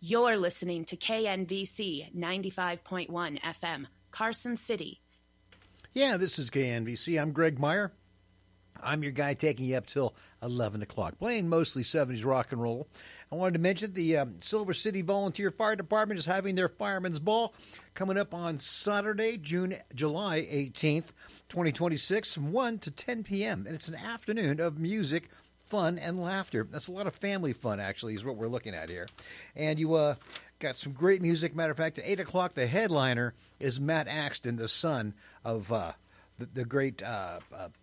You're listening to KNVC 95.1 FM, Carson City. Yeah, this is KNVC. I'm Greg Meyer. I'm your guy taking you up till 11 o'clock, playing mostly 70s rock and roll. I wanted to mention the Silver City Volunteer Fire Department is having their Fireman's Ball coming up on Saturday, July 18th, 2026, from 1 to 10 p.m. And it's an afternoon of music, fun, and laughter. That's a lot of family fun, actually, is what we're looking at here. And you got some great music. Matter of fact, at 8 o'clock, the headliner is Matt Axton, the son of the great, oh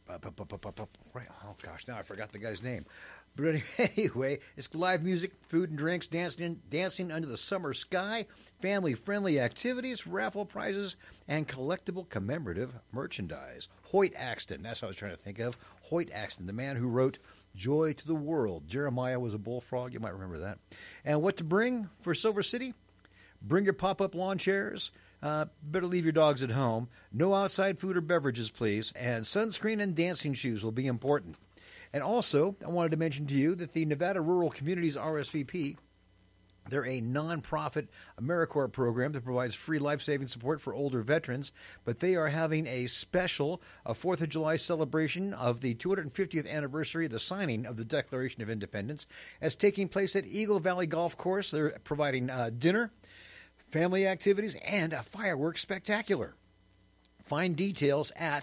gosh, now I forgot the guy's name. But anyway, it's live music, food and drinks, dancing under the summer sky, family-friendly activities, raffle prizes, and collectible commemorative merchandise. Hoyt Axton, that's what I was trying to think of. Hoyt Axton, the man who wrote Joy to the World. Jeremiah was a bullfrog, you might remember that. And what to bring for Silver City? Bring your pop-up lawn chairs. Better leave your dogs at home. No outside food or beverages, please. And sunscreen and dancing shoes will be important. And also, I wanted to mention to you that the Nevada Rural Communities RSVP, they're a nonprofit AmeriCorps program that provides free life-saving support for older veterans, but they are having a special 4th of July celebration of the 250th anniversary of the signing of the Declaration of Independence. It's taking place at Eagle Valley Golf Course. They're providing dinner, family activities, and a fireworks spectacular. Find details at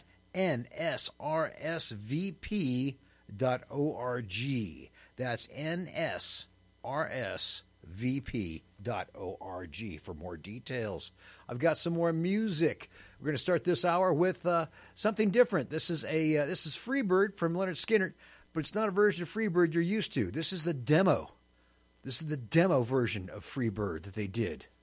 nsrsvp.org. That's nsrsvp.org for more details. I've got some more music. We're going to start this hour with something different. This is Freebird from Lynyrd Skynyrd, but it's not a version of Freebird you're used to. This is the demo. This is the demo version of Freebird that they did.